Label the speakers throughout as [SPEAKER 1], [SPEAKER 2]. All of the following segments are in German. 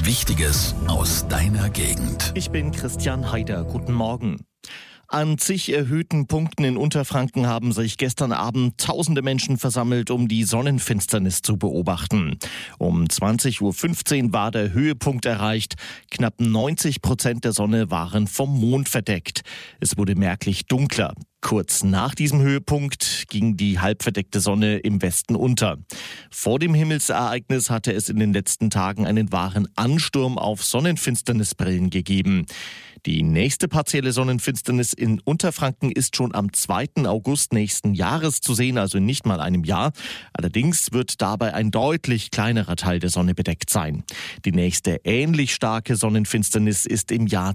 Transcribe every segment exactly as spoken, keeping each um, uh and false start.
[SPEAKER 1] Wichtiges aus deiner Gegend.
[SPEAKER 2] Ich bin Christian Heider. Guten Morgen. An zig erhöhten Punkten in Unterfranken haben sich gestern Abend tausende Menschen versammelt, um die Sonnenfinsternis zu beobachten. Um zwanzig Uhr fünfzehn war der Höhepunkt erreicht. Knapp neunzig Prozent der Sonne waren vom Mond verdeckt. Es wurde merklich dunkler. Kurz nach diesem Höhepunkt ging die halbverdeckte Sonne im Westen unter. Vor dem Himmelsereignis hatte es in den letzten Tagen einen wahren Ansturm auf Sonnenfinsternisbrillen gegeben. Die nächste partielle Sonnenfinsternis in Unterfranken ist schon am zweiten August nächsten Jahres zu sehen, also in nicht mal einem Jahr. Allerdings wird dabei ein deutlich kleinerer Teil der Sonne bedeckt sein. Die nächste ähnlich starke Sonnenfinsternis ist im Jahr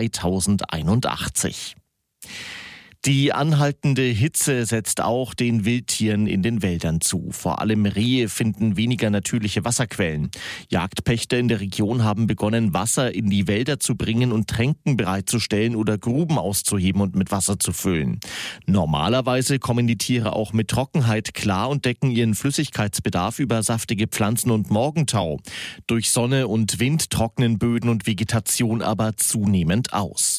[SPEAKER 2] zweitausendeinundachtzig. Die anhaltende Hitze setzt auch den Wildtieren in den Wäldern zu. Vor allem Rehe finden weniger natürliche Wasserquellen. Jagdpächter in der Region haben begonnen, Wasser in die Wälder zu bringen und Tränken bereitzustellen oder Gruben auszuheben und mit Wasser zu füllen. Normalerweise kommen die Tiere auch mit Trockenheit klar und decken ihren Flüssigkeitsbedarf über saftige Pflanzen und Morgentau. Durch Sonne und Wind trocknen Böden und Vegetation aber zunehmend aus.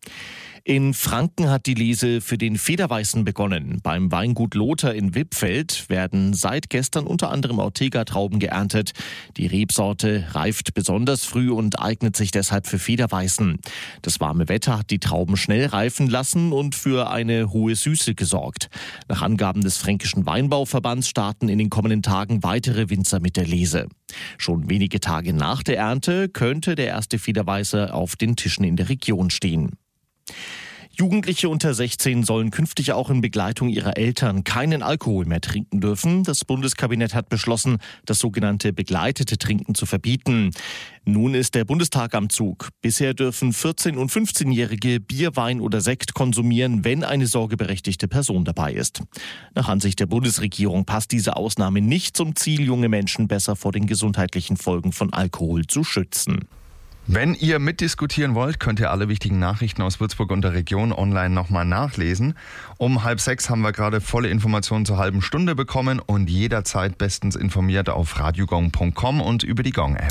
[SPEAKER 2] In Franken hat die Lese für den Federweißen begonnen. Beim Weingut Lothar in Wippfeld werden seit gestern unter anderem Ortega-Trauben geerntet. Die Rebsorte reift besonders früh und eignet sich deshalb für Federweißen. Das warme Wetter hat die Trauben schnell reifen lassen und für eine hohe Süße gesorgt. Nach Angaben des Fränkischen Weinbauverbands starten in den kommenden Tagen weitere Winzer mit der Lese. Schon wenige Tage nach der Ernte könnte der erste Federweißer auf den Tischen in der Region stehen. Jugendliche unter sechzehn sollen künftig auch in Begleitung ihrer Eltern keinen Alkohol mehr trinken dürfen. Das Bundeskabinett hat beschlossen, das sogenannte begleitete Trinken zu verbieten. Nun ist der Bundestag am Zug. Bisher dürfen vierzehn- und fünfzehnjährige Bier, Wein oder Sekt konsumieren, wenn eine sorgeberechtigte Person dabei ist. Nach Ansicht der Bundesregierung passt diese Ausnahme nicht zum Ziel, junge Menschen besser vor den gesundheitlichen Folgen von Alkohol zu schützen.
[SPEAKER 3] Wenn ihr mitdiskutieren wollt, könnt ihr alle wichtigen Nachrichten aus Würzburg und der Region online nochmal nachlesen. Um halb sechs haben wir gerade volle Informationen zur halben Stunde bekommen und jederzeit bestens informiert auf radiogong punkt com und über die Gong-App.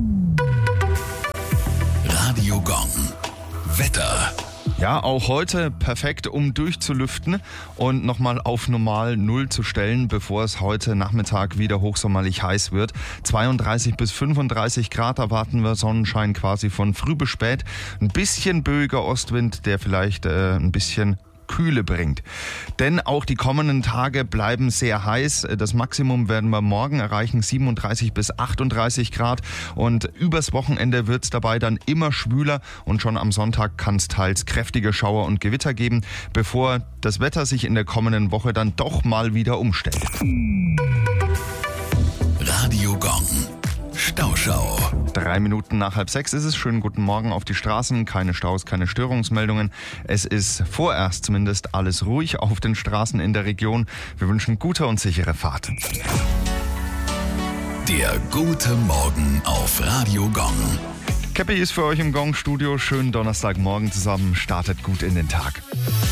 [SPEAKER 1] Radio Gong. Wetter.
[SPEAKER 3] Ja, auch heute perfekt, um durchzulüften und nochmal auf normal Null zu stellen, bevor es heute Nachmittag wieder hochsommerlich heiß wird. zweiunddreißig bis fünfunddreißig Grad erwarten wir, Sonnenschein quasi von früh bis spät. Ein bisschen böiger Ostwind, der vielleicht äh, ein bisschen Kühle bringt. Denn auch die kommenden Tage bleiben sehr heiß. Das Maximum werden wir morgen erreichen, siebenunddreißig bis achtunddreißig Grad. Und übers Wochenende wird es dabei dann immer schwüler und schon am Sonntag kann es teils kräftige Schauer und Gewitter geben, bevor das Wetter sich in der kommenden Woche dann doch mal wieder umstellt.
[SPEAKER 1] Radio Gong. Stauschau.
[SPEAKER 3] Drei Minuten nach halb sechs ist es. Schönen guten Morgen auf die Straßen. Keine Staus, keine Störungsmeldungen. Es ist vorerst zumindest alles ruhig auf den Straßen in der Region. Wir wünschen gute und sichere Fahrt.
[SPEAKER 1] Der gute Morgen auf Radio Gong.
[SPEAKER 3] Käppi ist für euch im Gong-Studio. Schönen Donnerstagmorgen zusammen. Startet gut in den Tag.